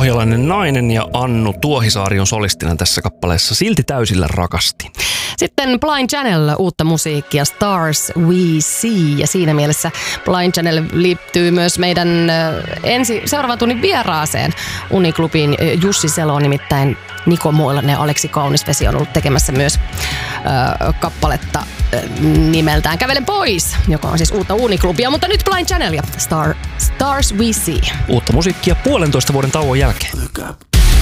pohjalainen nainen ja Annu Tuohisaari on solistina tässä kappaleessa Silti täysillä rakasti. Sitten Blind Channel, uutta musiikkia, Stars We See. Ja siinä mielessä Blind Channel liittyy myös meidän seuraavan tunnin vieraaseen Uniklubiin. Jussi Selo, nimittäin Niko Moilanen ja Aleksi Kaunisvesi on ollut tekemässä myös kappaletta nimeltään Kävelen pois, joka on siis uutta Uniklubia. Mutta nyt Blind Channel ja Stars We See. Uutta musiikkia 1,5 vuoden tauon jälkeen.